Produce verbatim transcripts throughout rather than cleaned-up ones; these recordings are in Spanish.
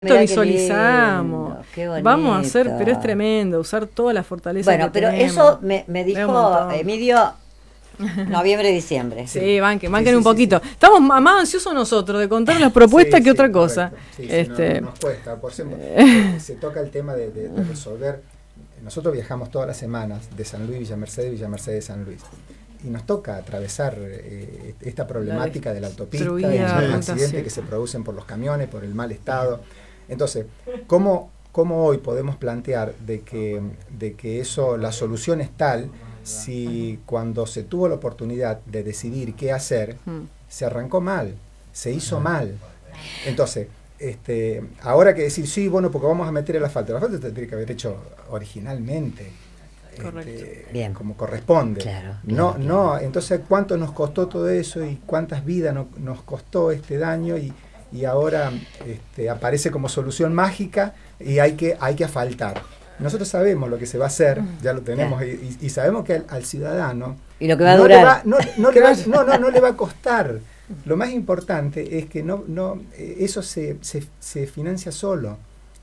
Esto visualizamos, qué lindo, qué vamos a hacer, pero es tremendo, usar toda la fortaleza bueno, que pero tenemos. eso me, me dijo Emilio, noviembre, diciembre. Sí, banquen, banquen sí, un sí, poquito. sí, sí. Estamos más, más ansiosos nosotros de contar las propuestas Sí, que sí, otra correcto. cosa. Sí, sí, este... no, no, nos cuesta, por eso, eh, se toca el tema de, de, de resolver. Nosotros viajamos todas las semanas de San Luis, Villa Mercedes, Villa Mercedes, San Luis. Y nos toca atravesar eh, esta problemática la de la autopista y los accidentes que se producen por los camiones, por el mal estado. Entonces, ¿cómo, cómo hoy podemos plantear de que, de que eso, la solución es tal si cuando se tuvo la oportunidad de decidir qué hacer, mm. se arrancó mal, se hizo mal? Entonces, este, ahora que decir, sí, bueno, porque vamos a meter el asfalto, el asfalto se tendría que haber hecho originalmente. Este, bien, como corresponde. Claro, bien, no, bien. no, entonces cuánto nos costó todo eso y cuántas vidas no, nos costó este daño y, y ahora este, aparece como solución mágica y hay que, hay que asfaltar. Nosotros sabemos lo que se va a hacer, ya lo tenemos, claro. y, y sabemos que al, al ciudadano y lo que va a no durar le va, no, no, le va, no, no, no le va a costar. Lo más importante es que no, no, eso se, se, se financia solo.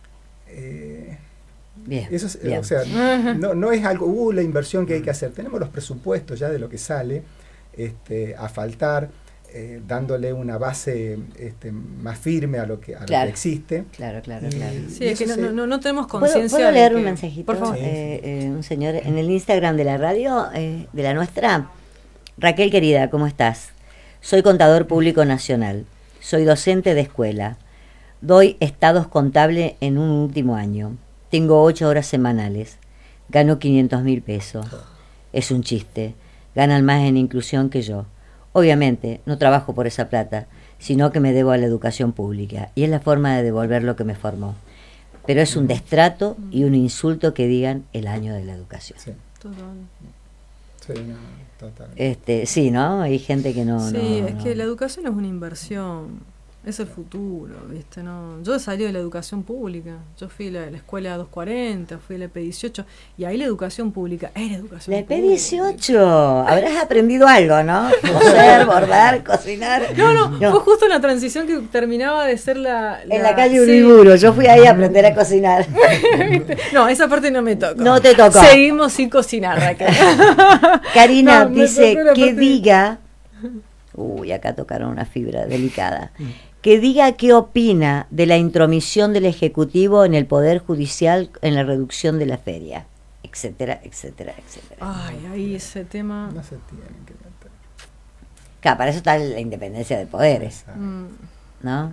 Eh, Bien, Eso es, bien. O sea, no, no es algo, uh, la inversión que hay que hacer. Tenemos los presupuestos ya de lo que sale este, a faltar, eh, dándole una base este, más firme a lo que, a claro. lo que existe. Claro, claro, y, claro. Sí, es que no, se... no, no tenemos conciencia. ¿Puedo, ¿Puedo leer que... un mensajito? Por favor. Sí. Eh, eh, un señor en el Instagram de la radio, eh, de la nuestra. Raquel, querida, ¿cómo estás? Soy contador público nacional. Soy docente de escuela. Doy estados contables en un último año. Tengo ocho horas semanales. Gano quinientos mil pesos. Es un chiste. Ganan más en inclusión que yo. Obviamente, no trabajo por esa plata, sino que me debo a la educación pública. Y es la forma de devolver lo que me formó. Pero es un destrato y un insulto que digan el año de la educación. Sí, total. Sí, no, total. Este, sí, ¿no? Hay gente que no... Sí, no, es no. que la educación es una inversión. Es el futuro, ¿viste? No, yo salí de la educación pública, yo fui a la, la escuela doscientos cuarenta, fui a la E P dieciocho, y ahí la educación pública era educación la E P pública. dieciocho, habrás aprendido algo, ¿no? Coser, bordar, cocinar. No, no, no, fue justo en la transición que terminaba de ser la... la en la calle sí. Uriburu, yo fui ahí a aprender a cocinar. No, esa parte no me tocó. No te tocó. Seguimos sin cocinar, Raquel. Karina no, dice que parte... diga... Uy, acá tocaron una fibra delicada. Que diga qué opina de la intromisión del Ejecutivo en el Poder Judicial en la reducción de la feria, etcétera, etcétera, etcétera. Ay, ahí ese tema... No se tienen que meter. Claro, para eso está la independencia de poderes, mm. ¿no?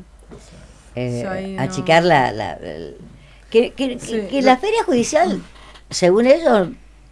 Eh, sí, achicar no. la... la el, que que, sí, que, que lo... la feria judicial, según ellos,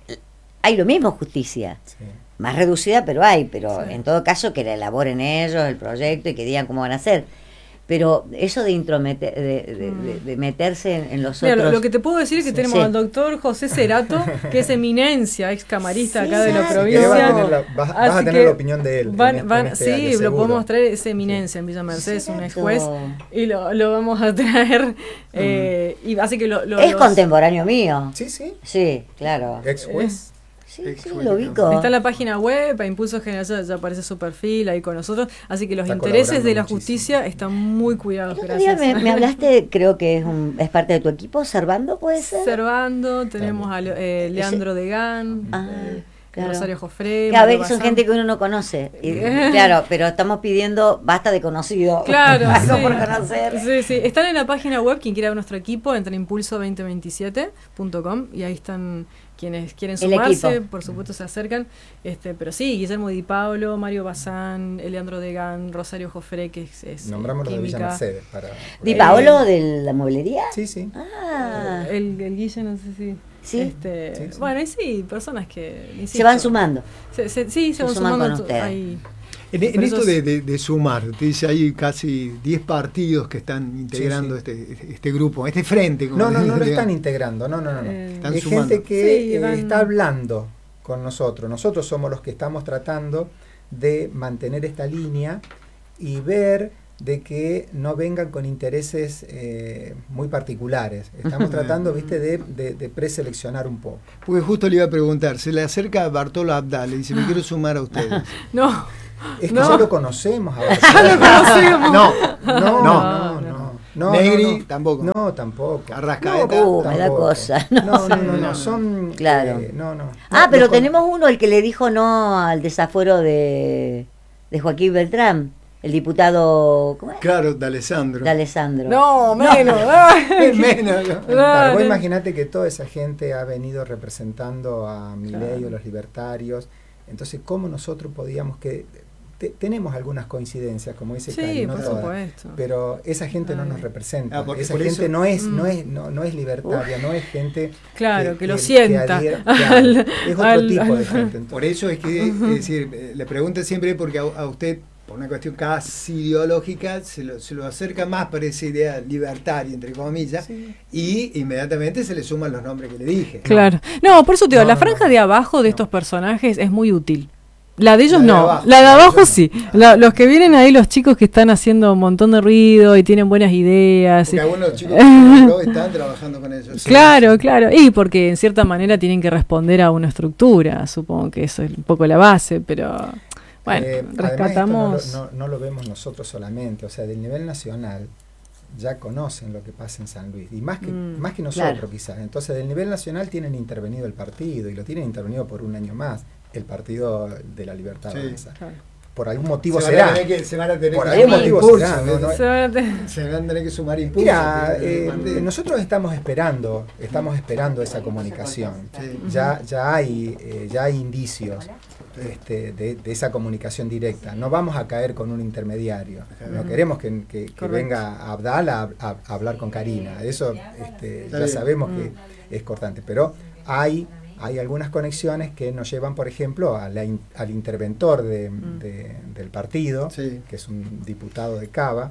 hay lo mismo justicia. Sí. Más reducida, pero hay, pero sí. en todo caso que la elaboren ellos el proyecto y que digan cómo van a hacer. Pero eso de intrometer, de, de, de, de meterse en, en los Mira, otros... Lo, lo que te puedo decir es que sí, tenemos sí. al doctor José Cerato, que es eminencia, ex camarista sí, acá de la provincia. Vas a tener la, vas, vas a tener la opinión de él. Van, en, van, en este sí, año, lo podemos traer, es eminencia sí. en Villa Mercedes, un ex juez, y lo, lo vamos a traer. Eh, mm. y así que lo, lo, es los... contemporáneo mío. Sí, sí. Sí, claro. Ex juez. Sí, sí, lo ubico. Está en la página web, a Impulso Generación, ya aparece su perfil ahí con nosotros, así que los Está intereses de la muchísimo. Justicia están muy cuidados. El otro día me, me hablaste, creo que es, un, es parte de tu equipo, Servando, ¿puede ser? Servando, tenemos a eh, Leandro Degán, ah, eh, claro. Rosario Jofre. Claro, ves que son gente que uno no conoce. Y, claro, pero estamos pidiendo basta de conocido. Claro, algo sí. por conocer. Sí, sí. Están en la página web, quien quiera ver nuestro equipo, entra en impulso veinte veintisiete punto com y ahí están quienes quieren sumarse, por supuesto se acercan. Este, pero sí, Guillermo Di Paolo, Mario Bazán, Leandro Degán, Rosario Jofre, que es, es nombramos eh, los de Villa Mercedes. Para, ¿Di Paolo eh, de la mueblería? Sí, sí. Ah. El, el Guille, no sé si... ¿Sí? Este, sí, sí. Bueno, y sí, personas que... Insisto, se van sumando. Se, se, sí, se, se van sumando. Ahí. En, en esto de, de, de sumar, te dice, hay casi diez partidos que están integrando sí, sí. Este, este grupo, este frente. No, no, no lo están integrando, no, no, no. no. Eh, están es sumando. Gente que sí, eh, está hablando con nosotros. Nosotros somos los que estamos tratando de mantener esta línea y ver de que no vengan con intereses eh, muy particulares. Estamos tratando, viste, de, de, de preseleccionar un poco. Porque justo le iba a preguntar, se le acerca a Bartolo Abdal, le dice, me quiero sumar a ustedes. No. Es que no. ya lo conocemos. Ya lo conocemos. No, no, no, no. no, no. No, Negri no, no. tampoco. No, tampoco. Arrascaeta. No, uh, me da tampoco. cosa. No, no, no, no, son... Claro. eh, no, no. Ah, No, pero no con- tenemos uno, el que le dijo no al desafuero de, de Joaquín Beltrán, el diputado, ¿cómo es? Claro, de Alessandro. De Alessandro. No, menos. ay. Menos. Claro, vos Dale. imaginate que toda esa gente ha venido representando a Milei o los libertarios. Entonces, ¿cómo nosotros podíamos que... te- tenemos algunas coincidencias, como dice Sí, Cari, no por todas, supuesto. pero esa gente no Ay. nos representa. Ah, porque esa por gente eso- no es, Mm. no es, no, no es libertaria, no es gente Claro, que lo sienta. adhiera- claro, Al- es otro al- tipo de al- gente. Por eso es que, es decir, eh, le pregunto siempre porque a, a usted, por una cuestión casi ideológica, se lo, se lo acerca más para esa idea libertaria, entre comillas, y inmediatamente se le suman los nombres que le dije. Claro. No, por eso te digo, No, la no, franja no. de abajo de No. estos personajes es muy útil. La de ellos La de no, abajo, la de la de abajo ellos sí. no. La- los que vienen ahí, los chicos que están haciendo un montón de ruido y tienen buenas ideas. Porque y- algunos de los chicos que nombró están trabajando con ellos. Sí, Claro, sí. claro. Y porque en cierta manera tienen que responder a una estructura, supongo que eso es un poco la base, pero bueno, Eh, además, rescatamos. esto no, lo- no- no lo vemos nosotros solamente, o sea, del nivel nacional ya conocen lo que pasa en San Luis, y más que, Mm, más que nosotros claro. quizás. Entonces, del nivel nacional tienen intervenido el partido, y lo tienen intervenido por un año más, el Partido de la Libertad Sí. Avanza. Claro. Por algún motivo se van será. a tener que, se van a tener Por que algún sumar motivo impulso, será, no, no, Se van a te- se van a tener que sumar impulso. Mira, porque, eh, aparte- nosotros estamos esperando, estamos esperando esa comunicación. Sí. Ya, ya hay, eh, ya hay indicios este, de, de esa comunicación directa. No vamos a caer con un intermediario. No queremos que, que- que Correcto. venga Abdal a, a- a hablar con Karina. Eso este, Está ya bien. sabemos Mm. que es cortante. Pero hay, hay algunas conexiones que nos llevan, por ejemplo, a la in- al interventor de- Mm. de- del partido, Sí. que es un diputado de Cava.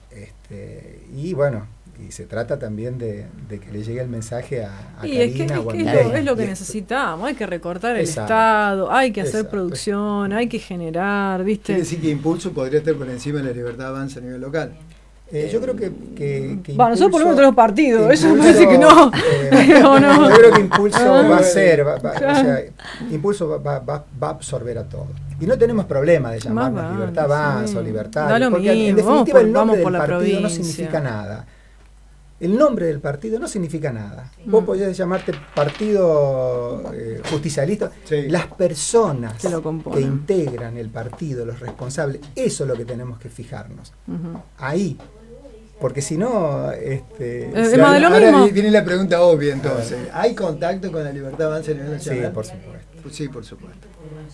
Este, y bueno, y se trata también de, de que le llegue el mensaje a, a Y es que, Karina es, o a que es Milei. lo, es lo que Y- necesitamos, hay que recortar el Exacto. Estado, hay que hacer Exacto. producción, hay que generar, Quiere ¿viste? decir que Impulso podría estar por encima de la Libertad Avanza a nivel local. Eh, yo creo que, que, que Va, nosotros por lo menos Impulso- tenemos partido, eso me Impulso, parece que no. eh, ¿O no? Yo creo que Impulso va a ser, va, va- Claro. o sea, Impulso va, va- va- va a absorber a todo. Y no tenemos problema de llamarnos vale, Libertad Avanza sí. o Libertad. Da lo Porque en mismo, vamos definitiva por- el vamos nombre por del la partido no provincia. significa nada. El nombre del partido no significa nada. Vos Mm. podés llamarte Partido eh, Justicialista. Sí. Las personas Que lo que componen. integran el partido, los responsables, eso es lo que tenemos que fijarnos. Ujú. Ahí. Porque si no, este, Es se- más de lo Ahora mismo. viene la pregunta obvia entonces. ¿Hay contacto con la Libertad Avanza a nivel sí, nacional? por supuesto. Pues sí, por supuesto.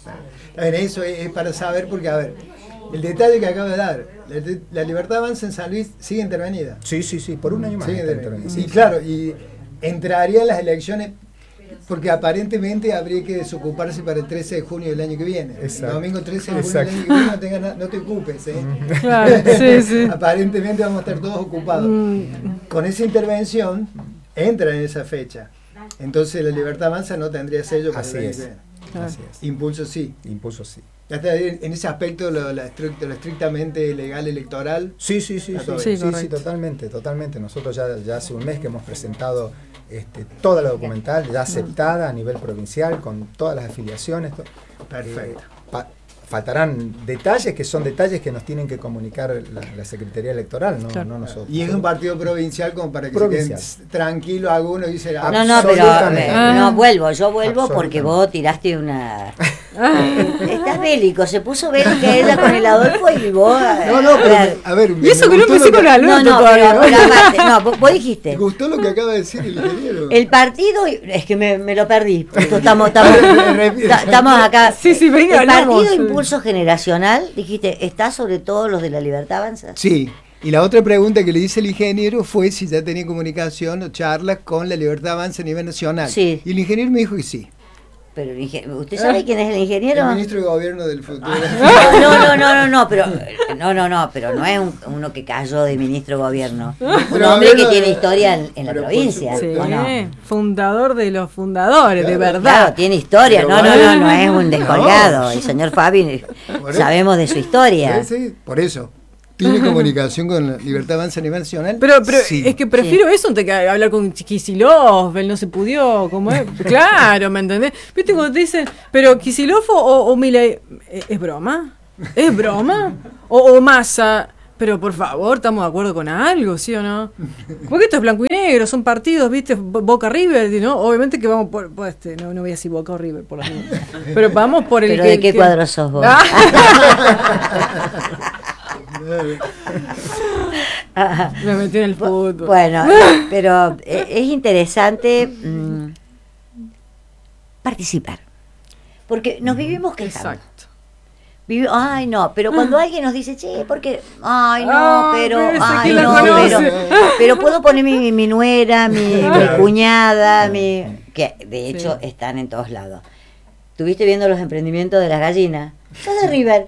A ver, eso es, es para saber porque, a ver, el detalle que acabo de dar, la, la Libertad Avanza en San Luis sigue intervenida. Sí, sí, sí, por un año más. Sigue está intervenida. intervenido. Y claro, y entraría en las elecciones porque aparentemente habría que desocuparse para el trece de junio del año que viene. Exacto. El domingo trece de junio Exacto. del año que viene no, tengas na- no te ocupes. ¿eh? Claro, sí, sí. Aparentemente vamos a estar todos ocupados. Mm, Con esa intervención entra en esa fecha. Entonces la Libertad Avanza no tendría sello para Así el año es. que viene. Claro. Así es. Impulso sí. Impulso sí. Ya está, en en ese aspecto lo, la estrict- lo estrictamente legal electoral. Sí, sí, sí, Está sí, todo sí, bien. sí, Sí, sí, correcto. totalmente, totalmente. Nosotros ya, ya hace un mes que hemos presentado este, toda la documental, ya aceptada a nivel provincial, con todas las afiliaciones. to- Perfecto. eh, pa- faltarán detalles que son detalles que nos tienen que comunicar la, la Secretaría Electoral, no, Claro. no nosotros. Y es un partido provincial como para que Provincial. se queden tranquilos algunos y dicen, ah, No, no, pero Absolutamente. eh, no vuelvo, yo vuelvo porque Absolutamente. vos tiraste una... Estás bélico, se puso bélica ella con el Adolfo y vos... No, no, pero claro. a ver, Y eso me que no gustó empecé lo con que- Alberto No, no, todavía. pero, pero aparte, no, vos, vos dijiste, Me gustó lo que acaba de decir el ingeniero. el partido, es que me, me lo perdí, porque estamos, estamos, Repite. ta- estamos acá. Sí, sí, venga, El hablamos. partido Impulso Generacional, dijiste, está sobre todo los de la Libertad Avanza. Sí. Y la otra pregunta que le hice el ingeniero fue si ya tenía comunicación o charlas con la Libertad Avanza a nivel nacional. Sí. Y el ingeniero me dijo que sí. Pero el ingen- ¿usted sabe quién es el ingeniero? El ministro de Gobierno del futuro. No, no, no, no, no, no, pero no, no, no, pero no es un- uno que cayó de ministro de gobierno. Un Pero hombre que bueno, tiene historia en, en la pero por provincia, Sí, ¿o no? fundador de los fundadores, de Claro, Claro, verdad. tiene historia, Pero no, no, bueno. no, no es un descolgado. No. El señor Fabi, Por eso. sabemos de su historia. Sí, sí, por eso. ¿Tiene comunicación con la Libertad Avanza a nivel nacional? Pero, pero Sí. es que prefiero eso antes que hablar con Kicillof, él no se pudió, como es. Claro, ¿me entendés? ¿Viste cuando te dicen, pero Kicillof o, o Milei, ¿es, es broma? ¿Es broma? O, o Massa, Pero por favor, ¿estamos de acuerdo con algo, sí o no? Porque esto es blanco y negro, son partidos, ¿viste? Boca River, ¿no? Obviamente que vamos por, por este, no, no voy a decir Boca o River, por las dudas. Pero vamos por el ¿Pero que, de qué que... cuadro sos vos? Me metí en el fútbol. Bueno, pero es interesante mmm, participar. Porque nos vivimos quejando. Exacto. Vivi ay, no, pero cuando alguien nos dice, che, porque, ay, no, ah, pero, pero ay, no, pero, pero puedo poner mi, mi nuera, mi, mi cuñada, mi, que de hecho sí. están en todos lados. ¿Estuviste viendo los emprendimientos de las gallinas? Sos de River.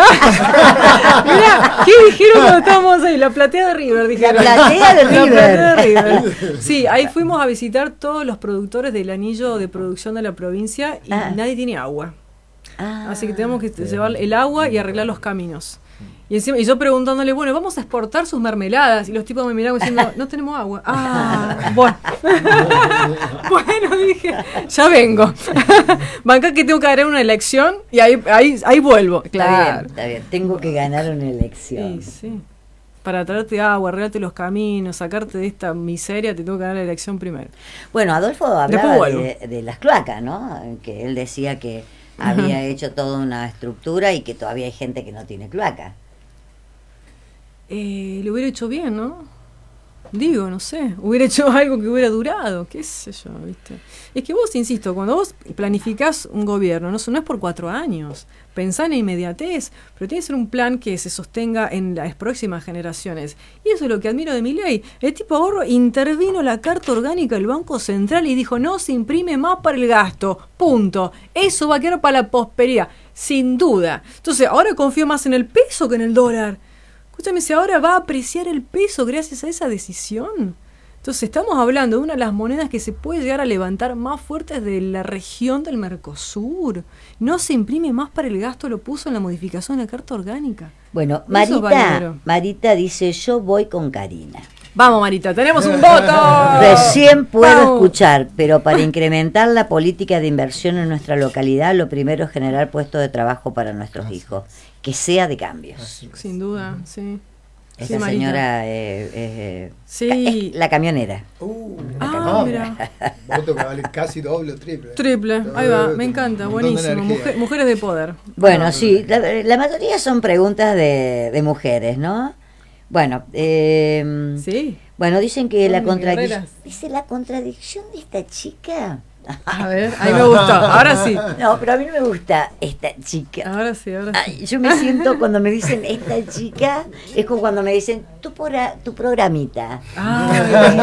Mira, ¿qué dijeron cuando estábamos ahí? La platea de River, dijeron. La platea de River. La platea de River. Sí, ahí fuimos a visitar todos los productores del anillo de producción de la provincia y ah. nadie tiene agua. Ah, Así que tenemos que bien. llevar el agua y arreglar los caminos. Y, encima, y yo preguntándole, bueno, vamos a exportar sus mermeladas. Y los tipos me miraban diciendo, no tenemos agua. Ah, bueno. Bueno, dije, ya vengo. Banca que tengo que ganar una elección y ahí, ahí, ahí vuelvo. Claro. Está bien, está bien. Tengo que ganar una elección. Sí, sí. Para traerte agua, arreglarte los caminos, sacarte de esta miseria, te tengo que ganar la elección primero. Bueno, Adolfo hablaba de, de las cloacas, ¿no? Que él decía que había hecho toda una estructura y que todavía hay gente que no tiene cloaca. Eh, lo hubiera hecho bien, ¿no? Digo, no sé, hubiera hecho algo que hubiera durado, qué sé yo, ¿viste? Es que vos, insisto, cuando vos planificás un gobierno, no, no es por cuatro años, pensá en inmediatez, pero tiene que ser un plan que se sostenga en las próximas generaciones. Y eso es lo que admiro de Milei. El tipo ahorro intervino la carta orgánica del Banco Central y dijo, no se imprime más para el gasto, punto. Eso va a quedar para la prosperidad, sin duda. Entonces, ahora confío más en el peso que en el dólar. Escúchame, si ahora va a apreciar el peso gracias a esa decisión. Entonces estamos hablando de una de las monedas que se puede llegar a levantar más fuertes de la región del Mercosur. No se imprime más para el gasto, lo puso en la modificación de la carta orgánica. Bueno, Marita, Marita dice, yo voy con Karina. Vamos, Marita, tenemos un voto. Recién puedo Vamos. escuchar, pero para incrementar la política de inversión en nuestra localidad, lo primero es generar puestos de trabajo para nuestros hijos, que sea de cambios. Sin duda, sí. Esa sí, señora eh, eh, sí. es la camionera. Uh, la ah, camionera. Mira. Voto que vale casi doble o triple. Triple, ahí va, me encanta, buenísimo. Mujer, mujeres de poder. Bueno, ah, sí, la, la mayoría son preguntas de, de mujeres, ¿no? Bueno, eh, sí. Bueno, dicen que la contradicción, dice la contradicción de esta chica. A ver, ahí me gustó, ahora sí. No, pero a mí no me gusta esta chica. Ahora sí, ahora sí. Ay, yo me siento cuando me dicen esta chica, es como cuando me dicen tu, pora, tu programita. Ay,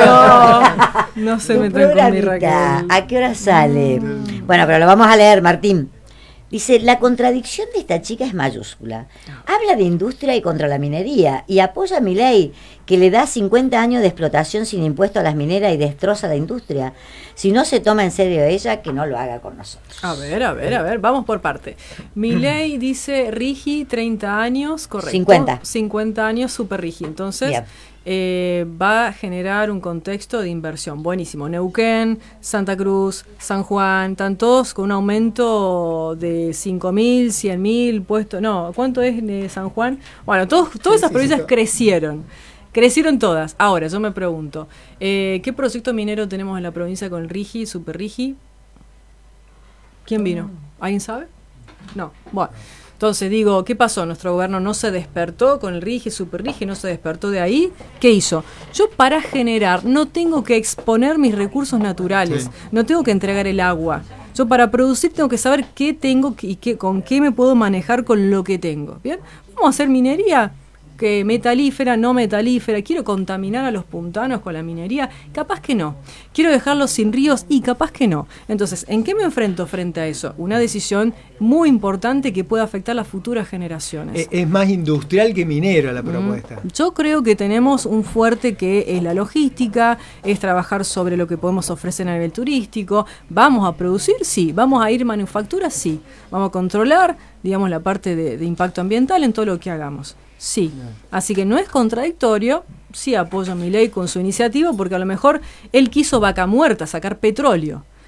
no, no se me trae con mi Raquel. ¿A qué hora sale? Mm. Bueno, pero lo vamos a leer, Martín. Dice, la contradicción de esta chica es mayúscula. Habla de industria y contra la minería y apoya a Milei, que le da cincuenta años de explotación sin impuesto a las mineras y destroza la industria. Si no se toma en serio ella, que no lo haga con nosotros. A ver, a ver, a ver, vamos por parte. Milei dice Rigi, treinta años, correcto. cincuenta. cincuenta años, super Rigi. Entonces... Bien. Eh, va a generar un contexto de inversión buenísimo. Neuquén, Santa Cruz, San Juan, están todos con un aumento de cinco mil, cien mil puestos. No, ¿cuánto es de San Juan? Bueno, todos, todas esas provincias crecieron. Crecieron todas. Ahora, yo me pregunto, eh, ¿qué proyecto minero tenemos en la provincia con el Rigi, Super Rigi? ¿Quién vino? ¿Alguien sabe? No. Bueno. Entonces digo, ¿qué pasó? Nuestro gobierno no se despertó con el Rigi, Super Rigi, no se despertó de ahí. ¿Qué hizo? Yo para generar no tengo que exponer mis recursos naturales, sí. No tengo que entregar el agua. Yo para producir tengo que saber qué tengo y qué, con qué me puedo manejar con lo que tengo. ¿Bien? Vamos a hacer minería. Que metalífera, no metalífera, quiero contaminar a los puntanos con la minería, capaz que no, quiero dejarlos sin ríos y capaz que no. Entonces, ¿en qué me enfrento frente a eso? Una decisión muy importante que puede afectar a las futuras generaciones. Es más industrial que minero la propuesta. Mm, yo creo que tenemos un fuerte que es la logística, es trabajar sobre lo que podemos ofrecer a nivel turístico, vamos a producir, sí, vamos a ir manufactura, sí, vamos a controlar, digamos, la parte de, de impacto ambiental en todo lo que hagamos. Sí, así que no es contradictorio, sí apoyo a Milei con su iniciativa, porque a lo mejor él quiso vaca muerta, sacar petróleo,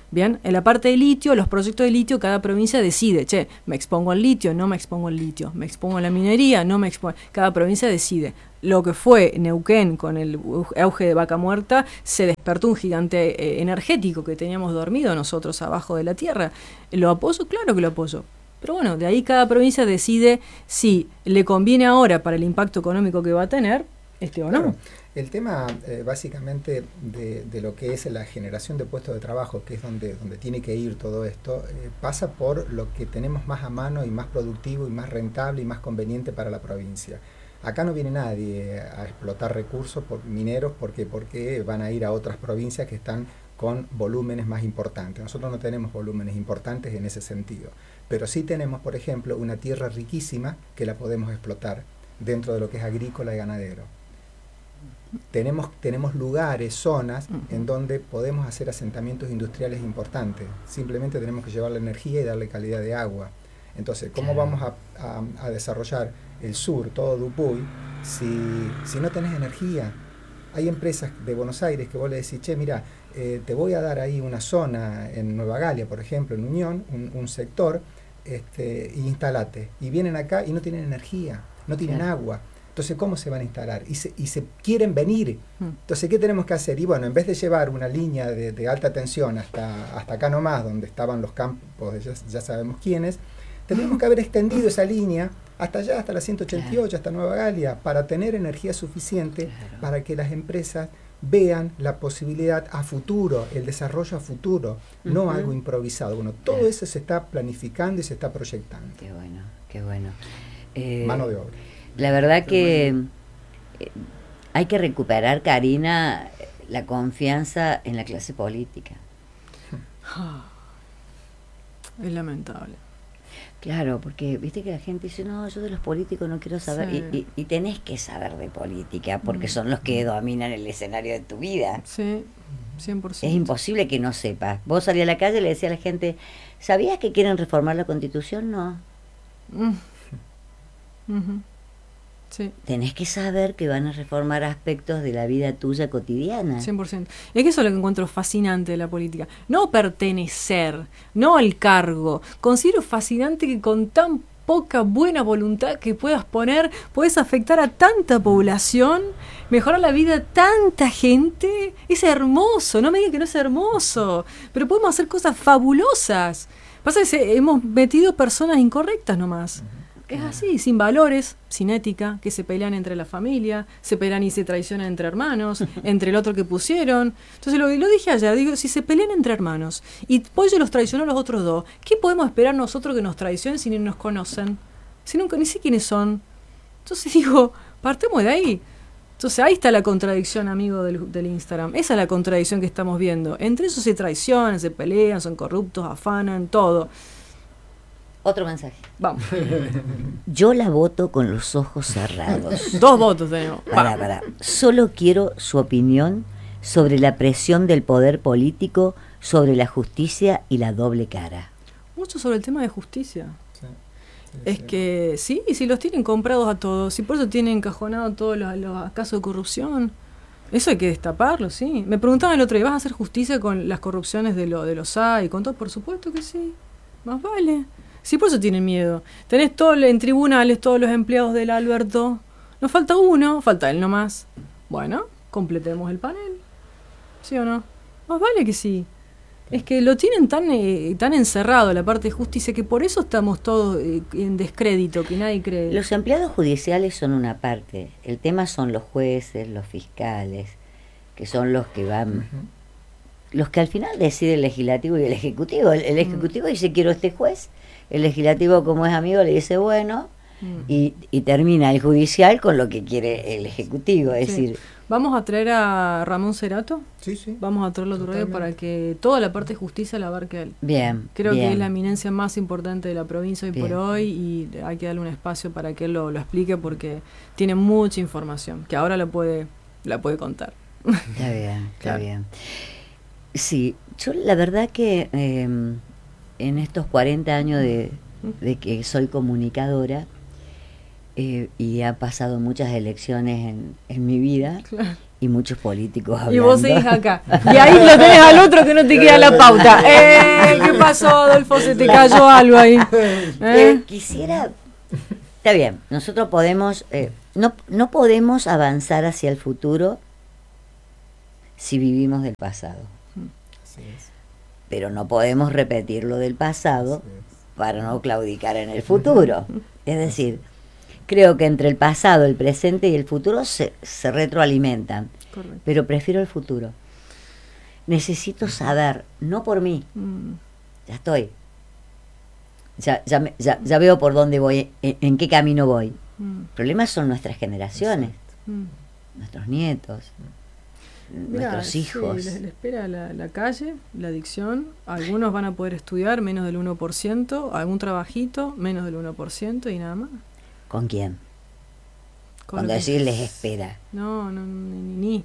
Bien, en la parte de litio, los proyectos de litio, cada provincia decide, che, me expongo al litio, no me expongo al litio, me expongo a la minería, no me expongo, cada provincia decide. Lo que fue Neuquén con el auge de Vaca Muerta, se despertó un gigante eh, energético que teníamos dormido nosotros abajo de la tierra. ¿Lo apoyo? Claro que lo apoyo. Pero bueno, de ahí cada provincia decide si le conviene ahora para el impacto económico que va a tener, este o no. Claro. El tema eh, básicamente de, de lo que es la generación de puestos de trabajo, que es donde, donde tiene que ir todo esto, eh, pasa por lo que tenemos más a mano y más productivo y más rentable y más conveniente para la provincia. Acá no viene nadie a explotar recursos por mineros porque, porque van a ir a otras provincias que están con volúmenes más importantes. Nosotros no tenemos volúmenes importantes en ese sentido, pero sí tenemos, por ejemplo, una tierra riquísima que la podemos explotar dentro de lo que es agrícola y ganadero. Tenemos, tenemos lugares, zonas en donde podemos hacer asentamientos industriales importantes. Simplemente tenemos que llevar la energía y darle calidad de agua. Entonces, ¿cómo vamos a, a, a desarrollar el sur, todo Dupuy, si, si no tenés energía? Hay empresas de Buenos Aires que vos le decís, che, mira, eh, te voy a dar ahí una zona en Nueva Galia, por ejemplo, en Unión, un, un sector, este, y instalate. Y vienen acá y no tienen energía, no tienen claro. agua. Entonces, ¿cómo se van a instalar? Y se, y se quieren venir. Entonces, ¿qué tenemos que hacer? Y bueno, en vez de llevar una línea de, de alta tensión hasta, hasta acá nomás, donde estaban los campos, ya, ya sabemos quiénes, tenemos que haber extendido esa línea hasta allá, hasta la ciento ochenta y ocho, claro. hasta Nueva Galia, para tener energía suficiente claro. para que las empresas vean la posibilidad a futuro, el desarrollo a futuro, uh-huh. no algo improvisado. Bueno, todo claro. eso se está planificando y se está proyectando. Qué bueno, qué bueno. Eh, Mano de obra. La verdad que eh, hay que recuperar, Karina, la confianza en la clase política. Es lamentable. Claro, porque viste que la gente dice, no, yo de los políticos no quiero saber, sí. y, y, y tenés que saber de política, porque mm. son los que dominan el escenario de tu vida. Sí, cien por ciento. Es imposible que no sepas. Vos salís a la calle y le decías a la gente, ¿sabías que quieren reformar la Constitución? No. Mm. Uh-huh. Sí. Tenés que saber que van a reformar aspectos de la vida tuya cotidiana. cien por ciento. Es que eso es lo que encuentro fascinante de la política. No pertenecer, no el cargo. Considero fascinante que con tan poca buena voluntad que puedas poner, puedes afectar a tanta población, mejorar la vida de tanta gente. Es hermoso, no me digas que no es hermoso. Pero podemos hacer cosas fabulosas. Pasa que se, hemos metido personas incorrectas nomás. Es así, sin valores, sin ética, que se pelean entre la familia, se pelean y se traicionan entre hermanos, entre el otro que pusieron. Entonces lo, lo dije ayer, digo, si se pelean entre hermanos y Pollo los traicionó a los otros dos, ¿qué podemos esperar nosotros que nos traicionen si ni nos conocen? Si nunca ni sé quiénes son. Entonces digo, partemos de ahí. Entonces ahí está la contradicción, amigo del, del Instagram. Esa es la contradicción que estamos viendo. Entre esos se traicionan, se pelean, son corruptos, afanan, todo. Otro mensaje. Vamos. Yo la voto con los ojos cerrados. Dos votos tenemos. Para, para. Solo quiero su opinión sobre la presión del poder político sobre la justicia y la doble cara. Mucho sobre el tema de justicia. Sí, sí, es sí. que sí, y si los tienen comprados a todos, si por eso tienen encajonado todos los, los casos de corrupción, eso hay que destaparlo, sí. Me preguntaban el otro día, ¿vas a hacer justicia con las corrupciones de, lo, de los A I y con todo? Por supuesto que sí. Más vale. Sí, por eso tienen miedo. Tenés todo en tribunales, todos los empleados del Alberto. Nos falta uno, falta él nomás. Bueno, completemos el panel. ¿Sí o no? Más vale que sí. Es que lo tienen tan eh, tan encerrado la parte de justicia que por eso estamos todos eh, en descrédito, que nadie cree. Los empleados judiciales son una parte. El tema son los jueces, los fiscales, que son los que van... Uh-huh. Los que al final decide el legislativo y el ejecutivo. El, el ejecutivo uh-huh. dice, quiero este juez. El legislativo, como es amigo, le dice bueno, mm. y, y termina el judicial con lo que quiere el ejecutivo. Es sí. decir, ¿vamos a traer a Ramón Cerato? Sí, sí. Vamos a traerlo a tu radio para que toda la parte de justicia la abarque él. Bien. Creo bien. que es la eminencia más importante de la provincia hoy bien. por hoy y hay que darle un espacio para que él lo, lo explique porque tiene mucha información que ahora la puede, la puede contar. Está bien, está claro. bien. Sí, yo la verdad que... Eh, en estos cuarenta años de, de que soy comunicadora eh, y han pasado muchas elecciones en, en mi vida, claro. y muchos políticos hablando. Y vos seguís acá. Y ahí lo tenés al otro que no te queda la pauta. Eh, ¿Qué pasó, Adolfo? Se te cayó algo ahí. ¿Eh? Eh, quisiera... Está bien, nosotros podemos... Eh, no, no podemos avanzar hacia el futuro si vivimos del pasado. Así es. Pero no podemos repetir lo del pasado para no claudicar en el futuro. Es decir, creo que entre el pasado, el presente y el futuro se, se retroalimentan. Correcto. Pero prefiero el futuro. Necesito saber, no por mí, Mm. ya estoy. Ya, ya, me- ya, ya veo por dónde voy, en, en qué camino voy. Mm. El problema son nuestras generaciones, Mm. nuestros nietos, Mirá, nuestros sí, hijos. les, les espera la, la calle, la adicción. Algunos van a poder estudiar menos del uno por ciento, algún trabajito menos del uno por ciento y nada más. ¿Con quién? Con Cuando lo que- decir les espera. No, no, ni.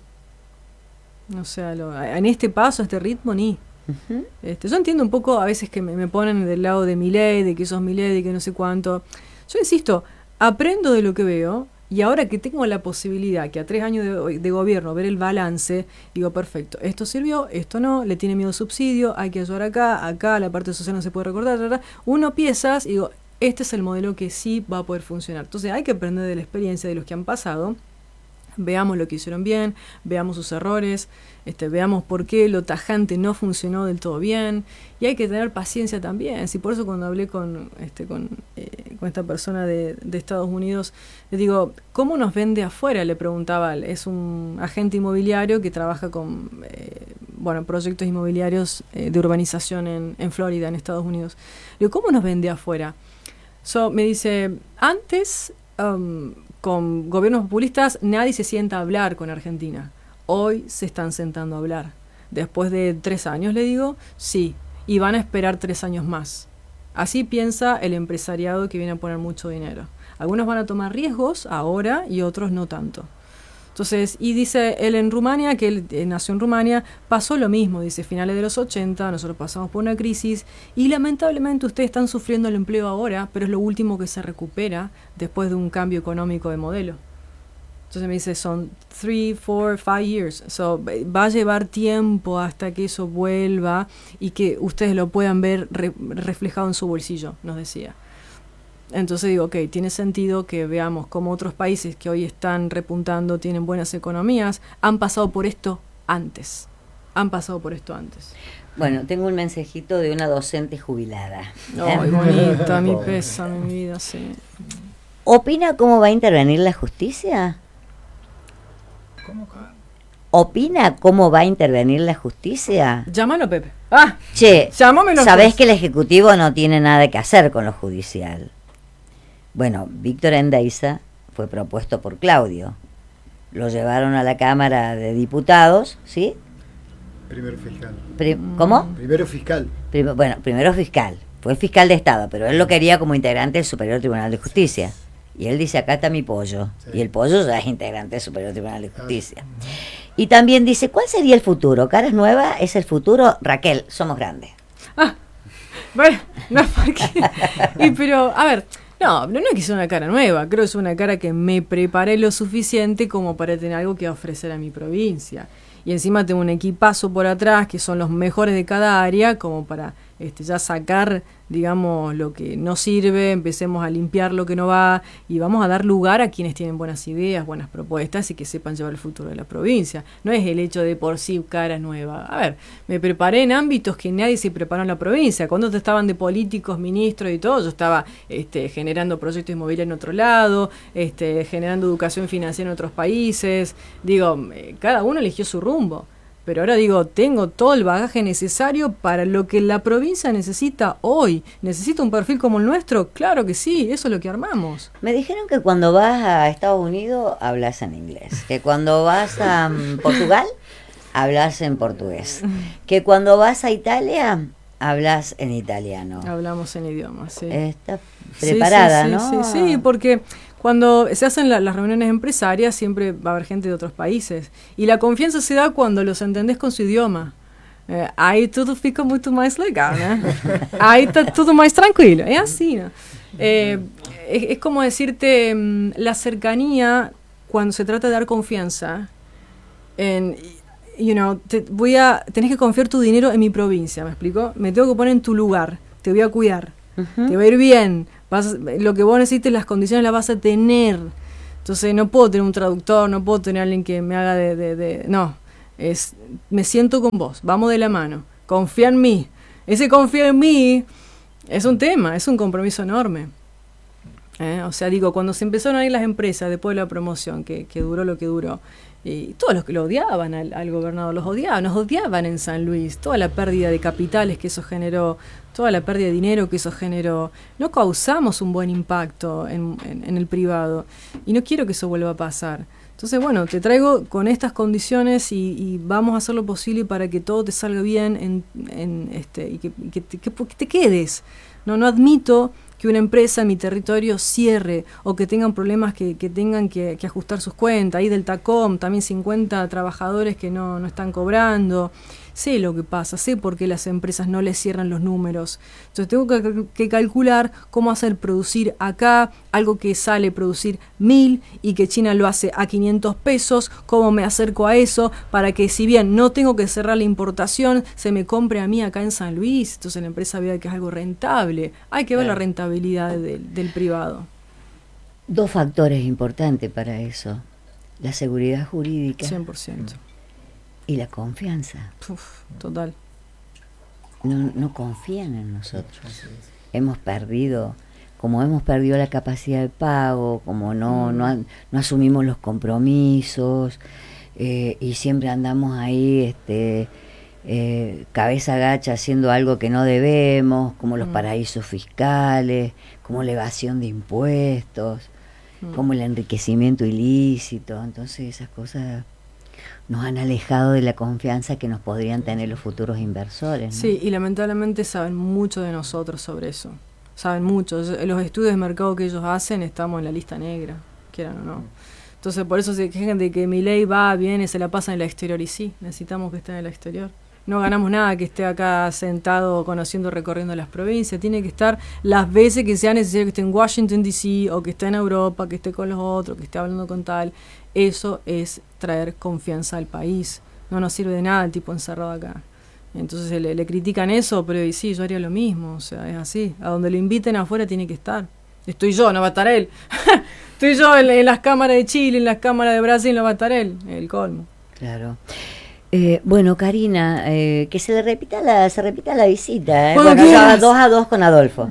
ni. O sea, lo- en este paso, este ritmo, ni. Ujú. Este, yo entiendo un poco a veces que me, me ponen del lado de Milei, de que sos Milei, de que no sé cuánto. Yo insisto, aprendo de lo que veo y ahora que tengo la posibilidad que a tres años de, de gobierno ver el balance, digo, perfecto, esto sirvió, esto no, le tiene miedo subsidio, hay que ayudar acá, acá la parte social no se puede recortar, ta, ta. Uno piezas y digo, este es el modelo que sí va a poder funcionar. Entonces hay que aprender de la experiencia de los que han pasado. Veamos lo que hicieron bien, veamos sus errores, este, veamos por qué lo tajante no funcionó del todo bien, y hay que tener paciencia también. Si por eso cuando hablé con este con, eh, con esta persona de, de Estados Unidos, le digo, ¿cómo nos vende afuera? Le preguntaba, es un agente inmobiliario que trabaja con eh, bueno, proyectos inmobiliarios eh, de urbanización en, en Florida, en Estados Unidos. Le digo, ¿cómo nos vende afuera? So, me dice, antes... Um, con gobiernos populistas nadie se sienta a hablar con Argentina. Hoy se están sentando a hablar. Después de tres años, le digo, sí, y van a esperar tres años más. Así piensa el empresariado que viene a poner mucho dinero. Algunos van a tomar riesgos ahora y otros no tanto. Entonces, y dice él en Rumania, que él eh, nació en Rumania, pasó lo mismo, dice, finales de los ochenta, nosotros pasamos por una crisis y lamentablemente ustedes están sufriendo el empleo ahora, pero es lo último que se recupera después de un cambio económico de modelo. Entonces me dice, son three, four, five years. So, va a llevar tiempo hasta que eso vuelva y que ustedes lo puedan ver re- reflejado en su bolsillo, nos decía. Entonces digo, ok, tiene sentido que veamos cómo otros países que hoy están repuntando, tienen buenas economías, han pasado por esto antes. Han pasado por esto antes. Bueno, tengo un mensajito de una docente jubilada. Ay, bonita, mi pésame, mi vida, sí. ¿Opina cómo va a intervenir la justicia? ¿Cómo, cómo? ¿Opina cómo va a intervenir la justicia? Llámalo, Pepe. Ah, Che, llámamelo. sabés que el Ejecutivo no tiene nada que hacer con lo judicial. Bueno, Víctor Endeiza fue propuesto por Claudio. Lo llevaron a la Cámara de Diputados, ¿sí? Primero fiscal. Pri- ¿Cómo? Primero fiscal. Prim- bueno, primero fiscal. Fue fiscal de Estado, pero él lo quería como integrante del Superior Tribunal de Justicia. Y él dice, acá está mi pollo. Sí. Y el pollo ya es integrante del Superior Tribunal de Justicia. Y también dice, ¿cuál sería el futuro? ¿Caras Nueva es el futuro? Raquel, somos grandes. Ah, bueno, no, porque... Y pero, a ver, no, no es que sea una cara nueva, creo que es una cara que me preparé lo suficiente como para tener algo que ofrecer a mi provincia. Y encima tengo un equipazo por atrás que son los mejores de cada área, como para este, ya sacar, digamos, lo que no sirve, empecemos a limpiar lo que no va y vamos a dar lugar a quienes tienen buenas ideas, buenas propuestas y que sepan llevar el futuro de la provincia. No es el hecho de por sí cara nueva. A ver, me preparé en ámbitos que nadie se preparó en la provincia. Cuando estaban de políticos, ministros y todo, yo estaba este, generando proyectos inmobiliarios en otro lado, este, generando educación financiera en otros países. Digo, eh, cada uno eligió su rumbo. Pero ahora digo, tengo todo el bagaje necesario para lo que la provincia necesita hoy. ¿Necesita un perfil como el nuestro? Claro que sí, eso es lo que armamos. Me dijeron que cuando vas a Estados Unidos hablas en inglés, que cuando vas a um, Portugal hablas en portugués, que cuando vas a Italia hablas en italiano. Hablamos en idiomas, sí. Estás preparada, sí, sí, ¿no? Sí, sí, porque cuando se hacen la, las reuniones empresarias siempre va a haber gente de otros países. Y la confianza se da cuando los entendés con su idioma. Eh, aí tudo fica muito mais legal, né? Aí está todo más tranquilo. Es así, ¿no? Eh, es, es como decirte, mm, la cercanía, cuando se trata de dar confianza, en, you know, te voy a, tenés que confiar tu dinero en mi provincia, ¿me explico? Me tengo que poner en tu lugar, te voy a cuidar, uh-huh. te va a ir bien, vas, lo que vos necesites, las condiciones las vas a tener. Entonces no puedo tener un traductor, no puedo tener alguien que me haga de, de, de no, es, me siento con vos, vamos de la mano, confía en mí. Ese confía en mí es un tema, es un compromiso enorme. ¿Eh? O sea, digo, cuando se empezaron a ir las empresas después de la promoción, que, que duró lo que duró, y todos los que lo odiaban al, al gobernador, los odiaban, nos odiaban en San Luis, toda la pérdida de capitales que eso generó, toda la pérdida de dinero que eso generó, no causamos un buen impacto en, en, en el privado, y no quiero que eso vuelva a pasar. Entonces, bueno, te traigo con estas condiciones y, y vamos a hacer lo posible para que todo te salga bien en, en este y que, que, te, que, que te quedes. No, no admito que una empresa en mi territorio cierre o que tengan problemas que, que tengan que, que ajustar sus cuentas. Ahí del TACOM, también cincuenta trabajadores que no, no están cobrando. Sé lo que pasa, sé por qué las empresas no les cierran los números. Entonces tengo que, que calcular cómo hacer producir acá algo que sale producir mil y que China lo hace a quinientos pesos, cómo me acerco a eso para que si bien no tengo que cerrar la importación, se me compre a mí acá en San Luis, entonces la empresa vea que es algo rentable. Hay que ver claro. la rentabilidad de, del privado. Dos factores importantes para eso, la seguridad jurídica. cien por ciento. Y la confianza. Uf, total. No, no confían en nosotros. Hemos perdido, como hemos perdido la capacidad de pago, como no, mm. no, no asumimos los compromisos, eh, y siempre andamos ahí este, eh, cabeza gacha haciendo algo que no debemos, como los mm. paraísos fiscales, como la evasión de impuestos, mm. como el enriquecimiento ilícito. Entonces esas cosas nos han alejado de la confianza que nos podrían tener los futuros inversores, ¿no? Sí, y lamentablemente saben mucho de nosotros sobre eso. Saben mucho. Los estudios de mercado que ellos hacen, estamos en la lista negra, quieran o no. Entonces, por eso se quejan de que Milei va, viene, se la pasa en el exterior. Y sí, necesitamos que esté en el exterior. No ganamos nada que esté acá sentado, conociendo, recorriendo las provincias. Tiene que estar las veces que sea necesario, que esté en Washington D C o que esté en Europa, que esté con los otros, que esté hablando con tal. Eso es traer confianza al país. No nos sirve de nada el tipo encerrado acá. Entonces le, le critican eso, pero y sí, yo haría lo mismo. O sea, es así. A donde lo inviten afuera tiene que estar. Estoy yo, no va a estar él. Estoy yo en, en las cámaras de Chile, en las cámaras de Brasil, no va a estar él. El colmo. Claro. Eh, bueno, Karina, eh, que se le repita la, se repita la visita. ¿eh? Bueno, ya dos a dos con Adolfo.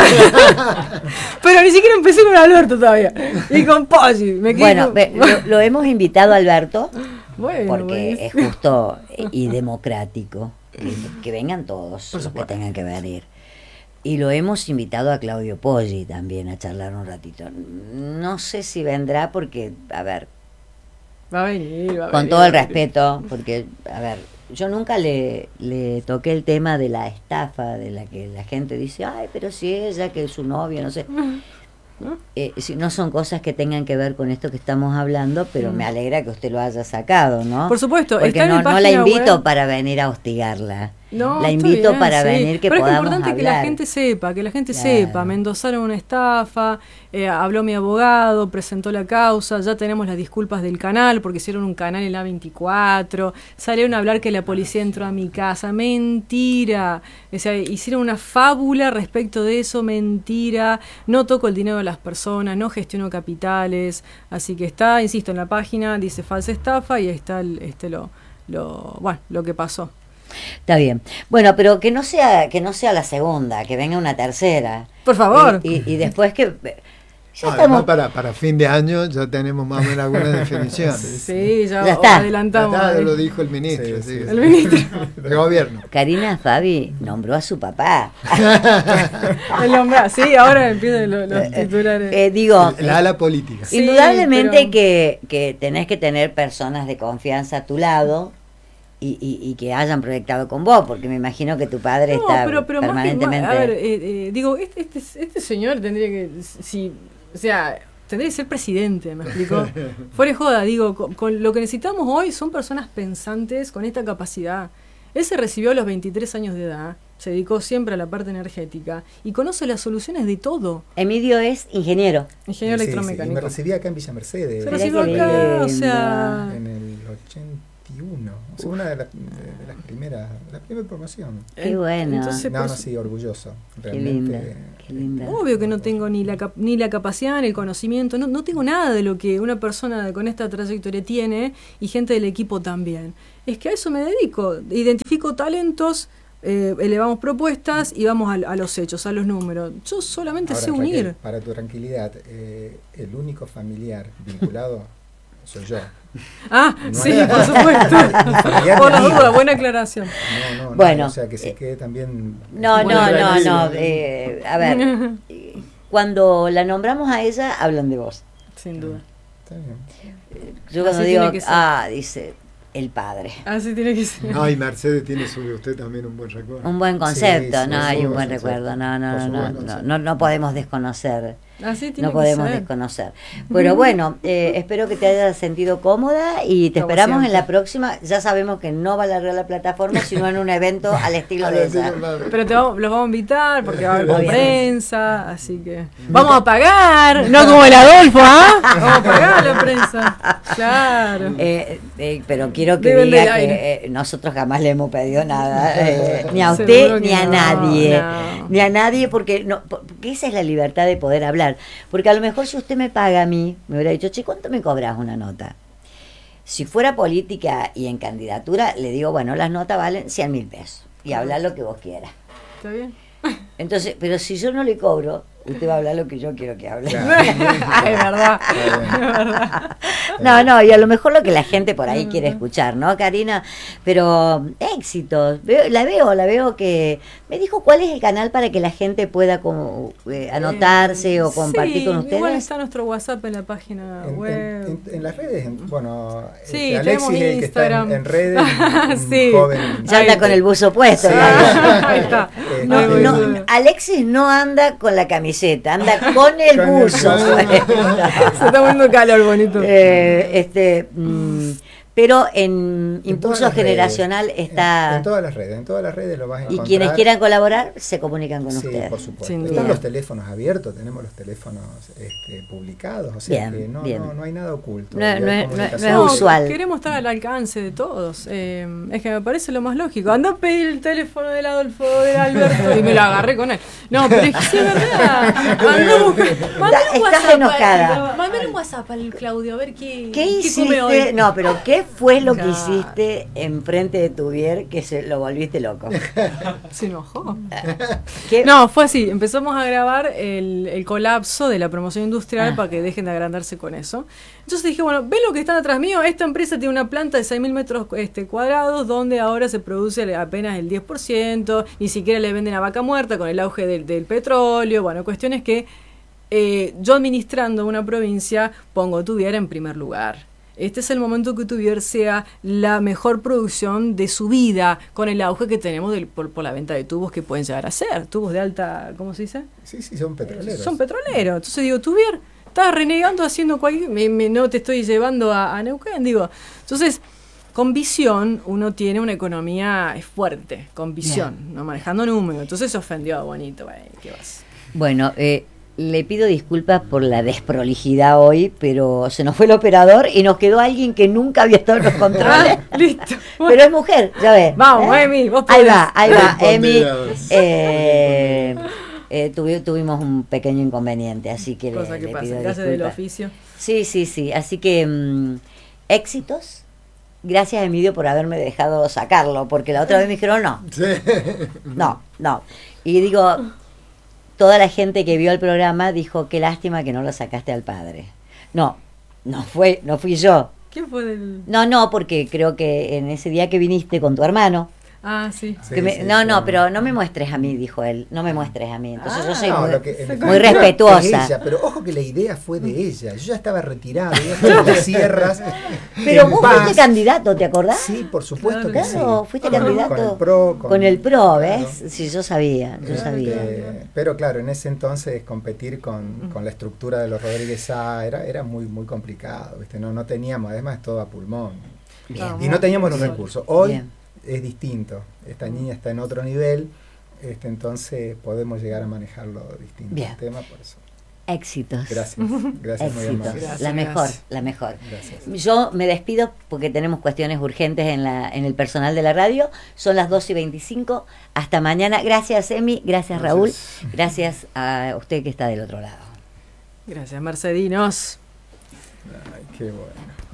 Pero ni siquiera empecé con Alberto todavía. Y con Poggi. Me bueno, con... lo, lo hemos invitado a Alberto bueno, porque bueno. es justo y democrático que, que vengan todos los que tengan que venir. Y lo hemos invitado a Claudio Poggi también a charlar un ratito. No sé si vendrá porque, a ver... Va a venir, va a Con venir, todo el respeto, porque, a ver, yo nunca le, le toqué el tema de la estafa, de la que la gente dice, ay, pero si ella, que es su novio, no sé. Eh, si no son cosas que tengan que ver con esto que estamos hablando, pero mm. me alegra que usted lo haya sacado, ¿no? Por supuesto. Porque está no, en no la invito web. Para venir a hostigarla. No, la invito bien, para sí. venir que pero podamos es importante hablar. Que la gente sepa, que la gente claro. sepa. Me endosaron una estafa, eh, habló mi abogado, presentó la causa, ya tenemos las disculpas del canal, porque hicieron un canal en la veinticuatro, salieron a hablar que la policía entró a mi casa. Mentira. O sea, hicieron una fábula respecto de eso, mentira. No toco el dinero de las personas, no gestiono capitales. Así que está, insisto, en la página dice falsa estafa y ahí está el, este lo, lo, bueno, lo que pasó. Está bien. Bueno, pero que no sea que no sea la segunda, que venga una tercera. Por favor. Y, y, y después que... Ya no, estamos... para, para fin de año ya tenemos más o menos alguna definición. Sí, ya, ya está. adelantamos. Ya está, lo dijo el ministro. Sí, sí, sí. El ministro. Del gobierno. Karina Fabi nombró a su papá. El nombre, sí, ahora empiezan los, los titulares. Eh, digo, la ala política. Sí, indudablemente pero... que, que tenés que tener personas de confianza a tu lado. Y, y, y que hayan proyectado con vos, porque me imagino que tu padre no, está pero, pero permanentemente... Más que, a ver, eh, eh, digo, este, este, este señor tendría que, si, o sea, tendría que ser presidente, ¿me explicó? Fuera de joda, digo, con, con lo que necesitamos hoy son personas pensantes con esta capacidad. Él se recibió a los veintitrés años de edad, se dedicó siempre a la parte energética y conoce las soluciones de todo. Emilio es ingeniero. Ingeniero sí, electromecánico. Sí, y me recibí acá en Villa Mercedes. Se recibió acá, o sea... En el ochenta veintiuno, o sea, una de, la, de, de las primeras, la primera promoción. Qué bueno. Entonces, no, pues, no, sí, orgulloso. Qué linda, qué linda. Obvio que no tengo ni la cap ni la capacidad ni el conocimiento, no, no tengo nada de lo que una persona con esta trayectoria tiene y gente del equipo también. Es que a eso me dedico, identifico talentos, eh, elevamos propuestas y vamos a, a los hechos, a los números. Yo solamente Ahora, sé unir. Raquel, para tu tranquilidad, eh, el único familiar vinculado soy yo. Ah, no sí, hay, por supuesto. Por la duda, buena aclaración. No, no, bueno, no, o sea, que se eh, quede también... No, Bueno, no, no, sí. no. Eh, a ver, cuando la nombramos a ella, hablan de vos. Sin duda. Está bien. Yo cuando Así digo, tiene que ser. ah, dice, el padre. Así tiene que ser. No, y Mercedes tiene sobre usted también un buen recuerdo. Un buen concepto, Sí, sí, no por hay un supuesto, buen sí. recuerdo, no, no, Por no, supuesto, no, sí. no, no podemos desconocer. Así tiene No que podemos ser. desconocer. Pero bueno, eh, espero que te hayas sentido cómoda y te Como esperamos siempre. en la próxima. Ya sabemos que no va a largar la plataforma, sino en un evento al estilo de ella. Pero te vamos, los vamos a invitar porque va a haber Muy con bien. prensa, así que vamos a pagar, no como el Adolfo, ¿ah? Vamos a pagar a la prensa, claro. Eh, eh, pero quiero que Deben del diga aire. que eh, nosotros jamás le hemos pedido nada, eh, ni a Seguro usted que ni a no, nadie, no. ni a nadie, porque no, porque esa es la libertad de poder hablar. Porque a lo mejor si usted me paga a mí, me hubiera dicho, che, ¿cuánto me cobras una nota? Si fuera política y en candidatura, le digo, bueno, las notas valen cien mil pesos y habla lo que vos quieras. ¿Está bien? Entonces, pero si yo no le cobro, usted va a hablar lo que yo quiero que hable. Claro. Es verdad, Está bien. es verdad. No, no, y a lo mejor lo que la gente por ahí quiere escuchar, ¿no, Karina? Pero éxitos, veo, la veo, la veo que... Me dijo cuál es el canal para que la gente pueda como eh, anotarse Eh, o compartir sí, con ustedes. Igual está nuestro WhatsApp en la página En, web. en- en- en las redes, en- bueno, Sí, este, Alexis tenemos es el que está en, Instagram. en redes, un, un Sí. joven. Ya anda con el buzo puesto. Sí. ¿no? Ahí está. Eh, No, este, no, Alexis no anda con la camiseta, anda con el Con el buzo. buzo. puesto. Se está poniendo calor, bonito. Eh, este, mm, pero en En Impulso todas las Generacional redes, está... En, en todas las redes, en todas las redes lo vas a Y encontrar. quienes quieran colaborar, se comunican con Sí, ustedes. por supuesto. Sin Están duda. los teléfonos abiertos, tenemos los teléfonos este, publicados, o sea Bien, que no, bien. no, no hay nada oculto. No, y hay no es- comunicación. no es usual. Queremos estar al alcance de todos. Eh, es que me parece lo más lógico. Anda a pedir el teléfono del Adolfo, del Alberto, y me lo agarré con él. No, pero es que sí es verdad. Mandá un- mandale un Estás WhatsApp. enojada. al- Mandale un WhatsApp al Claudio, a ver qué, ¿Qué come hoy. hiciste? No, pero ¿qué fue lo que Claro. hiciste enfrente de tu Vier que se lo volviste loco? Se enojó. ¿Qué? No, fue así. Empezamos a grabar el, el colapso de la promoción industrial Ah. para que dejen de agrandarse con eso. Entonces dije, bueno, ¿ven lo que están atrás mío? Esta empresa tiene una planta de seis mil metros este, cuadrados donde ahora se produce apenas el diez por ciento, ni siquiera le venden a vaca muerta con el auge del, del petróleo. Bueno, cuestiones que eh, yo administrando una provincia pongo Tuvier en primer lugar. Este es el momento que Tuvier sea la mejor producción de su vida con el auge que tenemos del, por, por la venta de tubos que pueden llegar a ser. Tubos de alta, ¿cómo se dice? Sí, sí, son petroleros. Son petroleros. Entonces digo, Tuvier, estás renegando haciendo cualquier... Me, me- no te estoy llevando a, a Neuquén, digo. Entonces, con visión uno tiene una economía fuerte, con visión, no manejando números. Entonces se ofendió, bonito, bueno, ¿qué vas? Bueno, eh, le pido disculpas por la desprolijidad hoy, pero se nos fue el operador y nos quedó alguien que nunca había estado en los controles. Ah, listo. Pero es mujer, ya ves. Vamos, ¿eh? Emi, vos Ahí podés. va, ahí va, Emi. Respondida. Eh, eh, tuvi- tuvimos un pequeño inconveniente, así que le, Cosa que le pasa, pido gracias del disculpas. oficio. Sí, sí, sí. Así que mm, éxitos. Gracias, Emilio, por haberme dejado sacarlo, porque la otra vez me dijeron no, Sí. no, no. Y digo, toda la gente que vio el programa dijo, qué lástima que no lo sacaste al padre. No, no fue, no fui yo. ¿Quién fue del...? No, no, porque creo que en ese día que viniste con tu hermano, Ah, sí. Sí, que me- sí, no, sí. no, pero no me muestres a mí, dijo él, no me muestres a mí. Entonces yo soy No, muy, lo que- en muy definitiva respetuosa. es ella, pero ojo que la idea fue de ella. Yo ya estaba retirado, ya estaba en las sierras. Pero en vos paz. fuiste candidato, ¿te acordás? Sí, por supuesto Claro. que Claro, sí. fuiste Con- candidato. Con el PRO. Con el PRO, ¿ves? claro. Sí, yo sabía, yo sabía. Eh, pero claro, en ese entonces competir con, con la estructura de los Rodríguez Sá era, era muy muy complicado, ¿viste? No, no teníamos, además todo a pulmón. Bien. Y no teníamos los Bien. recursos. Hoy Bien. es distinto. Esta niña está en otro nivel, este, entonces podemos llegar a manejarlo distinto Bien. el tema por eso. Éxitos. Gracias, gracias, muy Éxitos. amable. Gracias, la mejor, gracias. la mejor. Gracias. Yo me despido porque tenemos cuestiones urgentes en, la, en el personal de la radio. Son las dos y veinticinco. Hasta mañana. Gracias, Emi. Gracias, Gracias. Raúl. Gracias a usted que está del otro lado. Gracias, Mercedinos. Ay, qué bueno.